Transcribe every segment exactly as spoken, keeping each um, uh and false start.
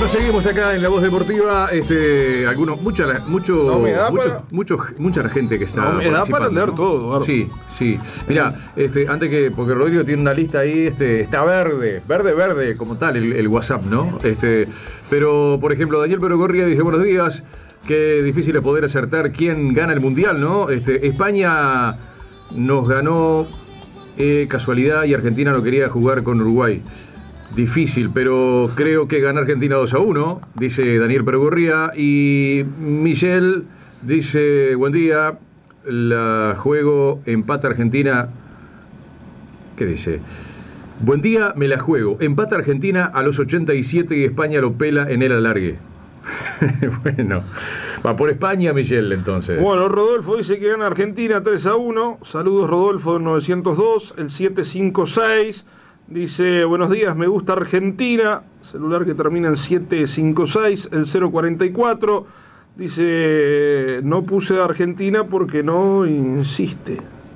seguimos acá en La Voz Deportiva. Este, algunos, mucha, mucho, no mucho, para... mucho, mucha gente que está. No me da para leer ¿no? todo, Eduardo. Sí, sí. Mira, este, antes que, porque Rodrigo tiene una lista ahí, este, está verde, verde, verde, como tal, el, el WhatsApp, ¿no? Este, pero, por ejemplo, Daniel Perogorría dice: buenos días. Qué difícil es poder acertar quién gana el mundial, ¿no? Este, España nos ganó eh, casualidad y Argentina no quería jugar con Uruguay. Difícil, pero creo que gana Argentina dos a uno, dice Daniel Perogorría. Y Michelle dice: buen día, la juego, empata Argentina. ¿Qué dice? Buen día, me la juego. Empata Argentina a los ochenta y siete y España lo pela en el alargue. Bueno, va por España, Michelle, entonces. Bueno, Rodolfo dice que gana Argentina tres a uno. Saludos, Rodolfo, novecientos dos, el siete cinco seis. Dice: buenos días, me gusta Argentina. Celular que termina en siete cinco seis, el cero cuarenta y cuatro. Dice: no puse Argentina porque no insiste.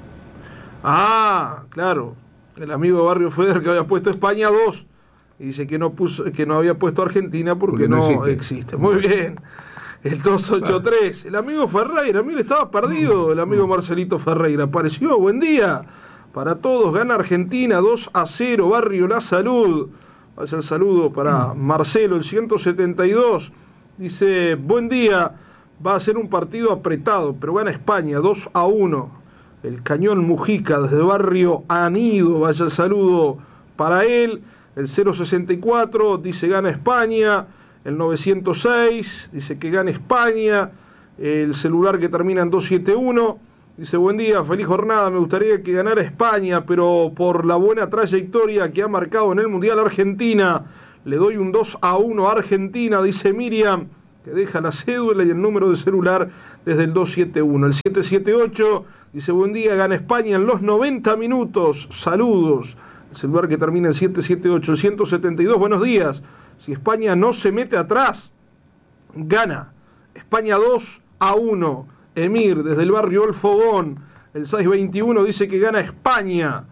Ah, claro. El amigo Barrio Feder que había puesto España dos. Y dice que no puso, que no había puesto Argentina porque, porque no, no existe. existe. Muy bien. El dos ocho tres. El amigo Ferreira, mire, estaba perdido el amigo Marcelito Ferreira. Apareció, buen día. Para todos, gana Argentina dos a cero, Barrio La Salud. Vaya el saludo para Marcelo, el ciento setenta y dos. Dice: buen día, va a ser un partido apretado, pero gana España dos a uno. El Cañón Mujica desde Barrio Anido, vaya el saludo para él. El cero sesenta y cuatro dice: gana España. El novecientos seis dice que gana España. El celular que termina en dos siete uno dice: buen día, feliz jornada, me gustaría que ganara España, pero por la buena trayectoria que ha marcado en el Mundial Argentina, le doy un dos a uno a Argentina, dice Miriam, que deja la cédula y el número de celular desde el dos siete uno. El siete siete ocho dice: buen día, gana España en los noventa minutos, saludos. El celular que termina en siete siete ocho, el ciento setenta y dos, buenos días. Si España no se mete atrás, gana. España dos a uno. Emir, desde el barrio El Fogón, el seiscientos veintiuno dice que gana España.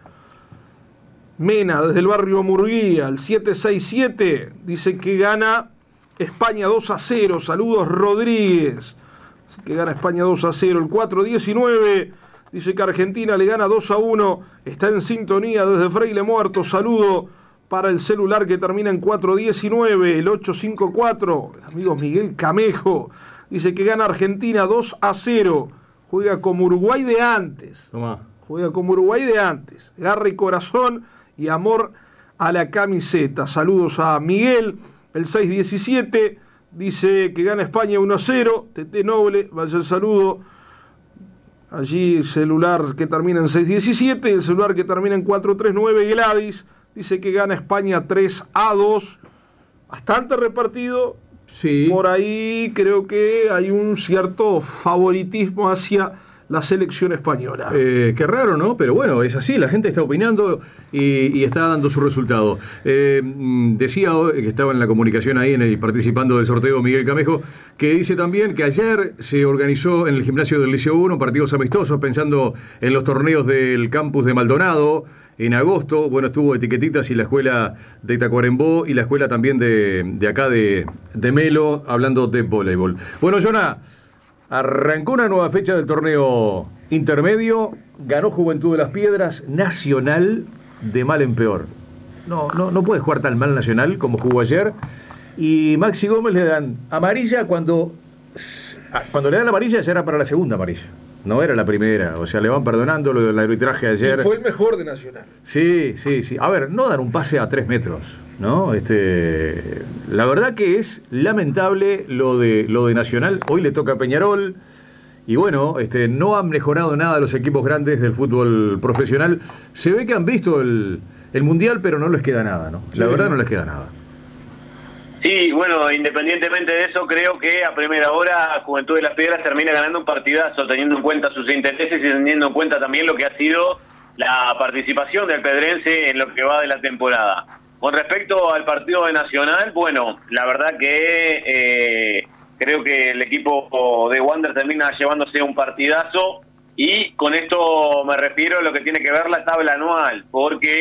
Mena, desde el barrio Murguía, el setecientos sesenta y siete, dice que gana España dos a cero. Saludos, Rodríguez. Dice que gana España dos a cero. El cuatrocientos diecinueve dice que Argentina le gana dos a uno. Está en sintonía desde Freile Muerto. Saludo para el celular que termina en cuatrocientos diecinueve. El ochocientos cincuenta y cuatro. El amigo Miguel Camejo dice que gana Argentina dos a cero. Juega como Uruguay de antes. Toma. Juega como Uruguay de antes. Garra y corazón y amor a la camiseta. Saludos a Miguel. El seiscientos diecisiete dice que gana España uno a cero. Tete Noble, vaya el saludo. Allí el celular que termina en seiscientos diecisiete. El celular que termina en cuatrocientos treinta y nueve. Gladys dice que gana España tres a dos. Bastante repartido. Sí. Por ahí creo que hay un cierto favoritismo hacia la selección española. Eh, qué raro, ¿no? Pero bueno, es así, la gente está opinando y, y está dando su resultado. Eh, decía que estaba en la comunicación ahí, en el, participando del sorteo, Miguel Camejo, que dice también que ayer se organizó en el gimnasio del Liceo uno partidos amistosos, pensando en los torneos del campus de Maldonado. En agosto, bueno, estuvo Etiquetitas y la escuela de Tacuarembó y la escuela también de, de acá de, de Melo, hablando de voleibol. Bueno, Jonah, arrancó una nueva fecha del torneo intermedio, ganó Juventud de las Piedras, Nacional de mal en peor. No, no, no puede jugar tan mal Nacional como jugó ayer. Y Maxi Gómez le dan amarilla cuando, cuando le dan la amarilla ya era para la segunda amarilla. No era la primera, o sea, le van perdonando lo del arbitraje de ayer. Y fue el mejor de Nacional. Sí, sí, sí. A ver, no dar un pase a tres metros, ¿no? Este, la verdad que es lamentable lo de lo de Nacional. Hoy le toca a Peñarol. Y bueno, este, no han mejorado nada los equipos grandes del fútbol profesional. Se ve que han visto el, el Mundial, pero no les queda nada, ¿no? La sí. verdad no les queda nada. Sí, bueno, independientemente de eso, creo que a primera hora Juventud de las Piedras termina ganando un partidazo, teniendo en cuenta sus intereses y teniendo en cuenta también lo que ha sido la participación del Pedrense en lo que va de la temporada. Con respecto al partido de Nacional, bueno, la verdad que eh, creo que el equipo de Wander termina llevándose un partidazo y con esto me refiero a lo que tiene que ver la tabla anual, porque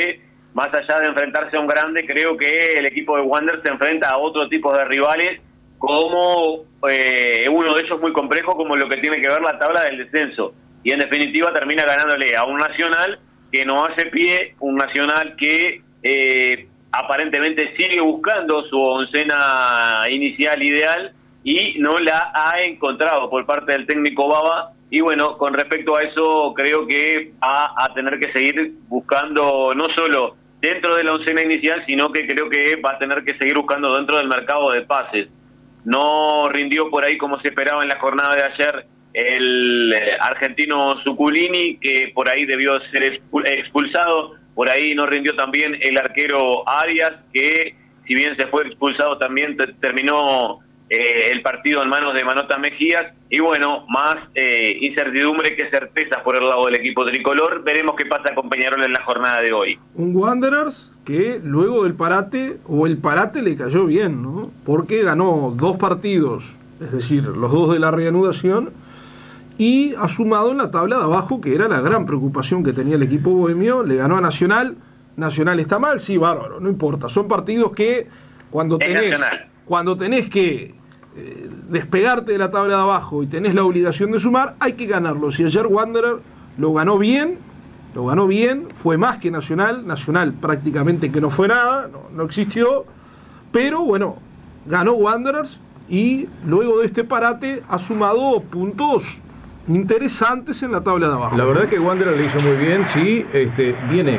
más allá de enfrentarse a un grande, creo que el equipo de Wanderers se enfrenta a otro tipo de rivales, como eh, uno de ellos muy complejo, como lo que tiene que ver la tabla del descenso. Y en definitiva termina ganándole a un Nacional que no hace pie, un Nacional que eh, aparentemente sigue buscando su oncena inicial ideal y no la ha encontrado por parte del técnico Bava. Y bueno, con respecto a eso, creo que va a tener que seguir buscando no solo dentro de la oncena inicial, sino que creo que va a tener que seguir buscando dentro del mercado de pases. No rindió por ahí como se esperaba en la jornada de ayer el argentino Zuculini, que por ahí debió ser expulsado. Por ahí no rindió también el arquero Arias, que si bien se fue expulsado también te terminó eh, el partido en manos de Manota Mejías. Y bueno, más eh, incertidumbre que certeza por el lado del equipo tricolor. Veremos qué pasa con Peñarol en la jornada de hoy. Un Wanderers que luego del parate, o el parate le cayó bien, ¿no? Porque ganó dos partidos, es decir, los dos de la reanudación, y ha sumado en la tabla de abajo, que era la gran preocupación que tenía el equipo bohemio. Le ganó a Nacional. Nacional está mal, sí, bárbaro, no importa. Son partidos que cuando tenés, cuando tenés que eh, despegarte de la tabla de abajo y tenés la obligación de sumar, hay que ganarlos. Y ayer Wanderer lo ganó bien, lo ganó bien, fue más que Nacional. Nacional prácticamente que no fue nada, no, no existió. Pero bueno, ganó Wanderers y luego de este parate ha sumado puntos interesantes en la tabla de abajo. La verdad que Wanderers le hizo muy bien, sí, este, viene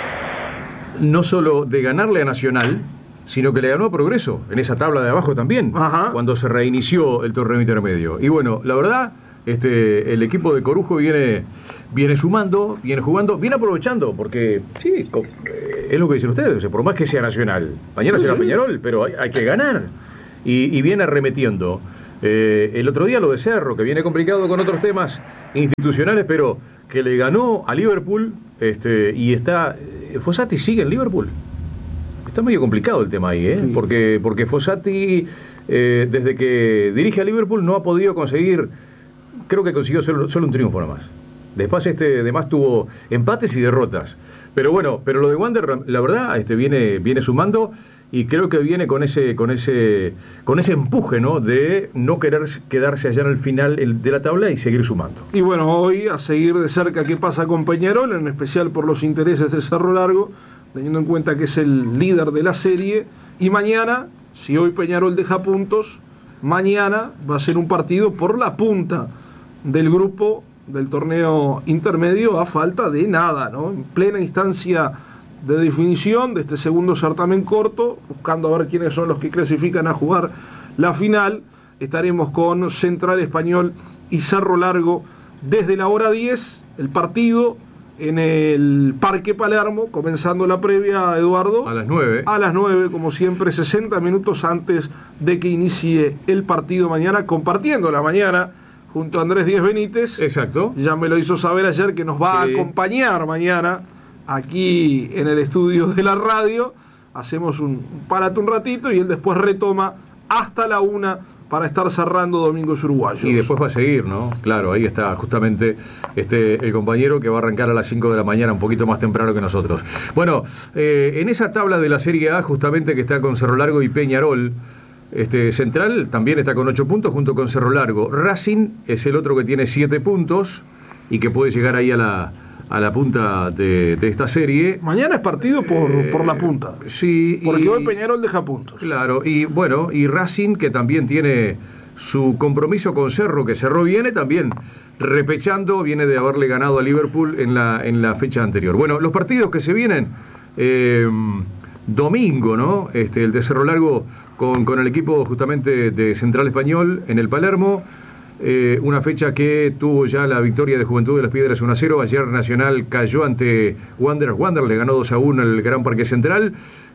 no solo de ganarle a Nacional, sino que le ganó a Progreso en esa tabla de abajo también. Ajá. Cuando se reinició el torneo intermedio. Y bueno, la verdad, este, el equipo de Corujo viene, viene sumando, viene jugando, viene aprovechando, porque sí, es lo que dicen ustedes, o sea, por más que sea Nacional, mañana sí, será sí. Peñarol, pero hay, hay que ganar. Y, y viene arremetiendo. Eh, el otro día lo de Cerro, que viene complicado con otros temas institucionales, pero que le ganó a Liverpool, este, y está... Fossati sigue en Liverpool. Está medio complicado el tema ahí, ¿eh? Sí. Porque, porque Fossati, eh, desde que dirige a Liverpool, no ha podido conseguir... Creo que consiguió solo, solo un triunfo nomás. Después, este, además tuvo empates y derrotas. Pero bueno, pero lo de Wander, la verdad, este, viene, viene sumando... Y creo que viene con ese con ese con ese empuje, ¿no? De no querer quedarse allá en el final de la tabla y seguir sumando. Y bueno, hoy a seguir de cerca qué pasa con Peñarol, en especial por los intereses de Cerro Largo, teniendo en cuenta que es el líder de la serie. Y mañana, si hoy Peñarol deja puntos, mañana va a ser un partido por la punta del grupo del torneo intermedio a falta de nada, ¿no? En plena instancia de definición de este segundo certamen corto, buscando a ver quiénes son los que clasifican a jugar la final. Estaremos con Central Español y Cerro Largo desde la hora diez, el partido en el Parque Palermo, comenzando la previa, Eduardo. A las nueve. A las nueve, como siempre, sesenta minutos antes de que inicie el partido mañana, compartiendo la mañana junto a Andrés Díez Benítez. Exacto. Ya me lo hizo saber ayer que nos va sí. a acompañar mañana aquí en el estudio de la radio. Hacemos un parate un ratito y él después retoma hasta la una para estar cerrando Domingos Uruguayos. Y después va a seguir, ¿no? Claro, ahí está justamente este el compañero que va a arrancar a las cinco de la mañana, un poquito más temprano que nosotros. Bueno, eh, en esa tabla de la Serie A, justamente que está con Cerro Largo y Peñarol, este Central también está con ocho puntos junto con Cerro Largo. Racing es el otro que tiene siete puntos y que puede llegar ahí a la a la punta de, de esta serie. Mañana es partido por, eh, por la punta. Sí. Porque y, hoy Peñarol deja puntos. Claro, y bueno, y Racing, que también tiene su compromiso con Cerro, que Cerro viene también repechando, viene de haberle ganado a Liverpool en la, en la fecha anterior. Bueno, los partidos que se vienen, eh, domingo, ¿no? Este, el de Cerro Largo con, con el equipo justamente de Central Español en el Palermo. Eh, una fecha que tuvo ya la victoria de Juventud de las Piedras uno a cero. Ayer Nacional cayó ante Wanderers. Wanderers le ganó dos a uno en el Gran Parque Central.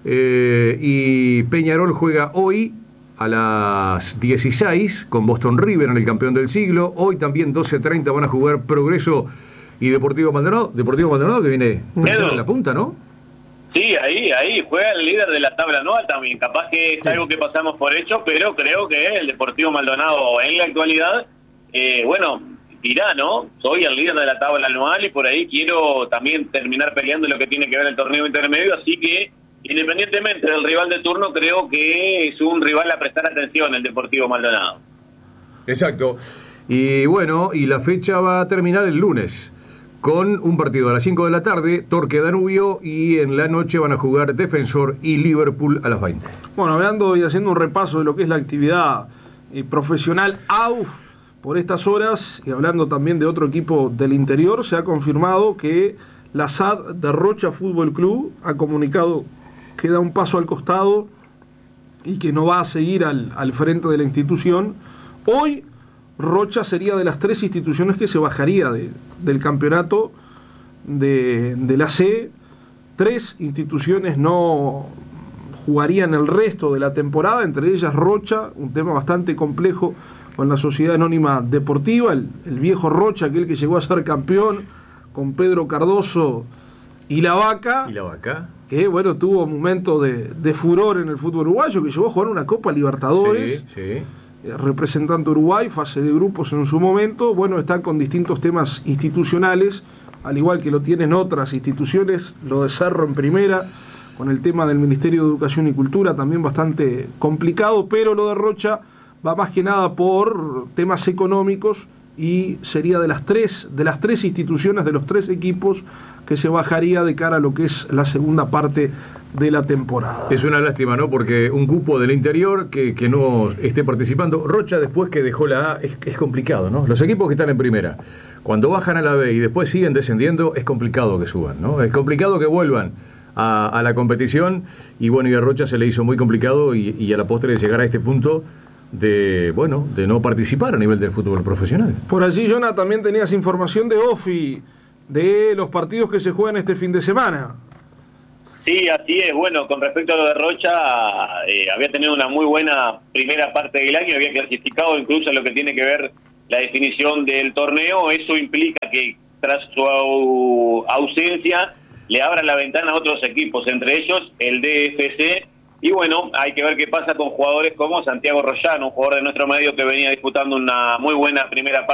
Eh, y Peñarol juega hoy a las dieciséis con Boston River en el campeón del siglo. Hoy también doce treinta van a jugar Progreso y Deportivo Maldonado. Deportivo Maldonado que viene en la punta, ¿no? Sí, ahí, ahí, juega el líder de la tabla anual también. Capaz que es sí. algo que pasamos por hecho, pero creo que el Deportivo Maldonado en la actualidad, eh, bueno, dirá, ¿no? Soy el líder de la tabla anual y por ahí quiero también terminar peleando lo que tiene que ver el torneo intermedio, así que independientemente del rival de turno, creo que es un rival a prestar atención, el Deportivo Maldonado. Exacto. Y bueno, y la fecha va a terminar el lunes con un partido a las cinco de la tarde, Torque Danubio, y en la noche van a jugar Defensor y Liverpool a las veinte. Bueno, hablando y haciendo un repaso de lo que es la actividad eh, profesional A U F por estas horas, y hablando también de otro equipo del interior, se ha confirmado que la S A D de Rocha Fútbol Club ha comunicado que da un paso al costado y que no va a seguir al, al frente de la institución. Hoy Rocha sería de las tres instituciones que se bajaría de, del campeonato de, de la C. Tres instituciones no jugarían el resto de la temporada, entre ellas Rocha, un tema bastante complejo con la Sociedad Anónima Deportiva, el, el viejo Rocha, aquel que llegó a ser campeón con Pedro Cardoso y La Vaca. ¿Y La Vaca? Que bueno, tuvo un momento de, de furor en el fútbol uruguayo, que llegó a jugar una Copa Libertadores. Sí, sí. Representante Uruguay, fase de grupos en su momento. Bueno, están con distintos temas institucionales, al igual que lo tienen otras instituciones, lo de Cerro en primera, con el tema del Ministerio de Educación y Cultura, también bastante complicado, pero lo de Rocha va más que nada por temas económicos y sería de las tres, de las tres instituciones, de los tres equipos que se bajaría de cara a lo que es la segunda parte de la temporada. Es una lástima, ¿no? Porque un grupo del interior que, que no esté participando. Rocha, después que dejó la A, es, es complicado, ¿no? Los equipos que están en primera, cuando bajan a la B y después siguen descendiendo, es complicado que suban, ¿no? Es complicado que vuelvan a, a la competición. Y bueno, y a Rocha se le hizo muy complicado y, y a la postre de llegar a este punto de, bueno, de no participar a nivel del fútbol profesional. Por allí, Jonah, también tenías información de Ofi, de los partidos que se juegan este fin de semana. Sí, así es. Bueno, con respecto a lo de Rocha, eh, había tenido una muy buena primera parte del año, había clasificado incluso en lo que tiene que ver la definición del torneo. Eso implica que tras su au- ausencia le abran la ventana a otros equipos, entre ellos el D F C. Y bueno, hay que ver qué pasa con jugadores como Santiago Rollano, un jugador de nuestro medio que venía disputando una muy buena primera parte